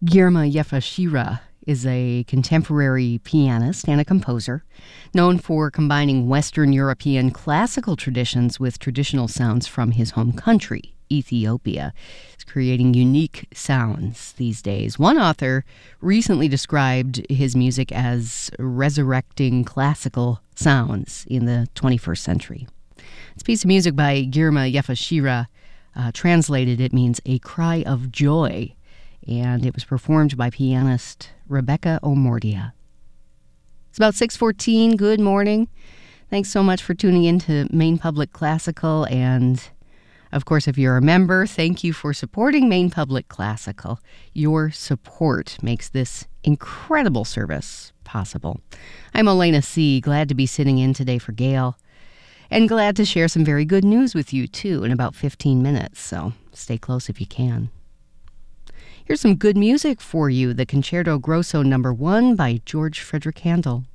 Girma Yefashira is a contemporary pianist and a composer known for combining Western European classical traditions with traditional sounds from his home country, Ethiopia. He's creating unique sounds these days. One author recently described his music as resurrecting classical sounds in the 21st century. This piece of music by Girma Yefashira, translated, it means a cry of joy, and it was performed by pianist Rebecca Omordia. It's about 6:14. Good morning. Thanks so much for tuning in to Maine Public Classical, and of course, if you're a member, thank you for supporting Maine Public Classical. Your support makes this incredible service possible. I'm Elena C., glad to be sitting in today for Gail, and glad to share some very good news with you, too, in about 15 minutes, so stay close if you can. Here's some good music for you, the Concerto Grosso No. 1 by George Frederick Handel.